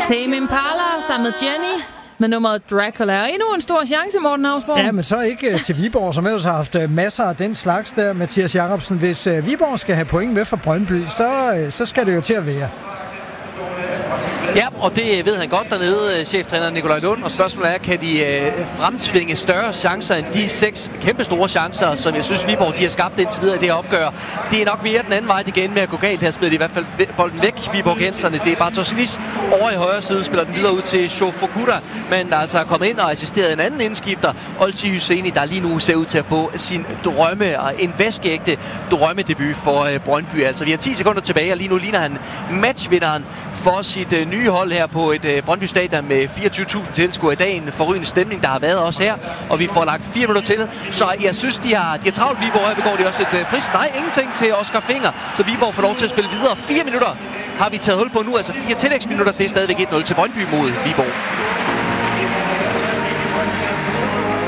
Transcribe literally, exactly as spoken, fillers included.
Tame Impala sammen med Jenny med nummeret Dracula. Og endnu en stor chance, Morten Hausborg. Ja, men så ikke til Viborg, som ellers har haft masser af den slags der, Mathias Jacobsen. Hvis Viborg skal have point med fra Brøndby, så, så skal det jo til at være. Ja, og det ved han godt dernede, cheftræner Nikolaj Lund. Og spørgsmålet er, kan de øh, fremtvinge større chancer end de seks kæmpe store chancer, som jeg synes, Viborg de har skabt indtil videre i det her opgør. Det er nok mere den anden vej igen med at gå galt. Her spiller de i hvert fald bolden væk, Viborg-genserne. Det er bare Toslis over i højre side, spiller den videre ud til Shofukuda, men der altså er kommet ind og assisteret en anden indskifter, Olti Husseini, der lige nu ser ud til at få sin drømme og en væskeægte drømmedebut for øh, Brøndby. Altså, vi har ti sekunder tilbage, og lige nu ligner han matchvinderen for sit øh, nye hold her på et øh, Brøndby Stadion med fireogtyve tusind tilskuere i dag. En forrygende stemning, der har været også her, og vi får lagt fire minutter til. Så jeg synes, de har, de har travlt Viborg. Her begår de også et øh, frist. Nej, ingenting til Oscar Finger, så Viborg får lov til at spille videre. Fire minutter har vi taget hul på nu, altså fire tillægsminutter. Det er stadigvæk et nul til Brøndby mod Viborg.